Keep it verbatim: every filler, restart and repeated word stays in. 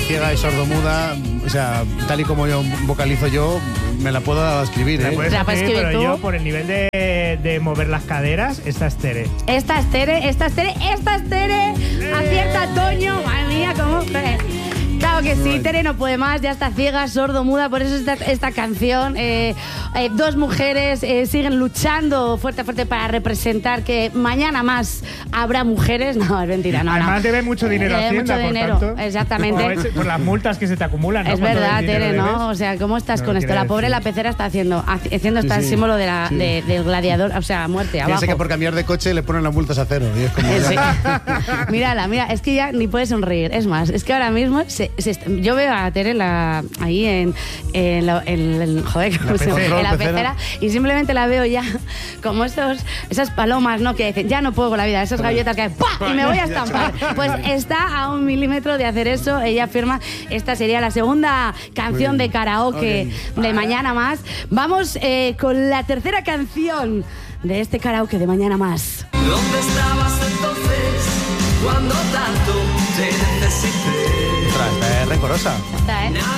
ciega y sordomuda, o sea, tal y como yo vocalizo yo, me la puedo escribir, ¿eh? La puedes ¿La puedes escribir, pero tú? yo, por el nivel de, de mover las caderas, esta es Tere. Esta es Tere, esta es Tere, esta es Tere. Acierta Toño. Madre mía, cómo... Claro que sí, Tere no puede más, ya está ciega, sordo, muda, por eso esta, esta canción. Eh, eh, dos mujeres eh, siguen luchando fuerte, fuerte para representar que mañana más habrá mujeres. No, es mentira, no, Además no. debe mucho dinero a Eh, Hacienda, mucho por dinero, tanto. exactamente. Por, ese- por las multas que se te acumulan, ¿no? Es Con todo el verdad, dinero Tere, debes. ¿no? O sea, ¿cómo estás No con lo esto? quiere La pobre decir. la pecera está haciendo, haciendo está Sí, el sí. símbolo de la, Sí. de- del gladiador, o sea, muerte, abajo. Piensa que por cambiar de coche le ponen las multas a cero. Y es como Eh, ya- sí. Mírala, mira, es que ya ni puede sonreír. Es más, es que ahora mismo se- se está- yo veo a Tere la, ahí en, en, la- en- en- joder, ¿cómo se llama? pecera. En la Pecera. pecera, y simplemente la veo ya como esos, esas palomas, ¿no? Que dicen, ya no puedo con la vida, esas gaviotas que ¡pah! Y me voy a estampar. Pues está a un milímetro de hacer eso. Ella afirma, esta sería la segunda canción de karaoke de Mañana Más. Vamos eh, con la tercera canción de este karaoke de Mañana Más. ¿Dónde estabas entonces cuando tanto te necesité? Ostras, esta es rencorosa. Está, ¿eh?